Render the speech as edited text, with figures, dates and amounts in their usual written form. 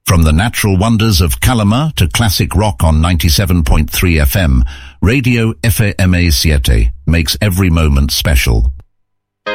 From the natural wonders of Calama to classic rock on 97.3 FM, Radio FMA 7 makes every moment special.